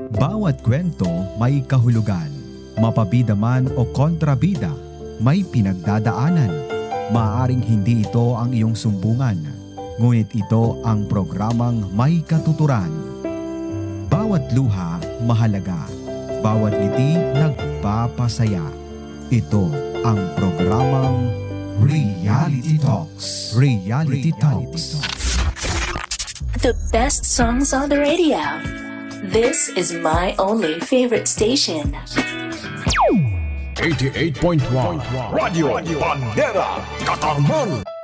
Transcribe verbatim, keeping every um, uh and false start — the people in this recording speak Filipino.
Bawat kwento may kahulugan. Mapabida man o kontrabida, may pinagdadaanan. Maaaring hindi ito ang iyong sumbungan, ngunit ito ang programang may katuturan. Bawat luha mahalaga. Bawat ngiti nagpapasaya. Ito ang programang Reality Talks. Reality Talks. The best songs on the radio. This is my only favorite station. eighty-eight point one Radio Bandera Katarman.